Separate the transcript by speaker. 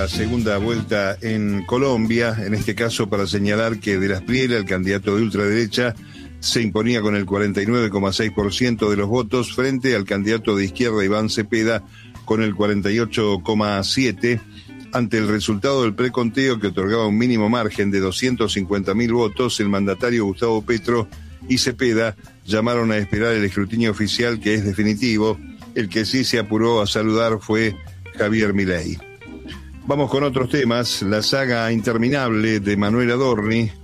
Speaker 1: La segunda vuelta en Colombia, en este caso para señalar que De la Espriella, el candidato de ultraderecha, se imponía con el 49,6% de los votos frente al candidato de izquierda Iván Cepeda con el 48,7%. Ante el resultado del preconteo que otorgaba un mínimo margen de 250.000 votos, el mandatario Gustavo Petro y Cepeda llamaron a esperar el escrutinio oficial, que es definitivo. El que sí se apuró a saludar fue Javier Milei. Vamos con otros temas. La saga interminable de Manuel Adorni